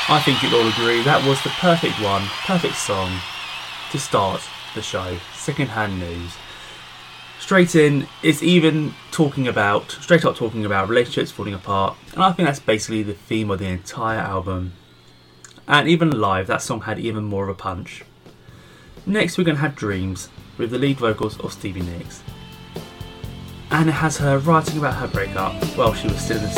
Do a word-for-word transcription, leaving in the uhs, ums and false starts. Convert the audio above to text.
I think you'll all agree that was the perfect one, perfect song to start the show. Secondhand News. Straight in, it's even talking about, straight up talking about relationships falling apart, and I think that's basically the theme of the entire album. And even live, that song had even more of a punch. Next, we're going to have Dreams, with the lead vocals of Stevie Nicks. And it has her writing about her breakup while she was still in the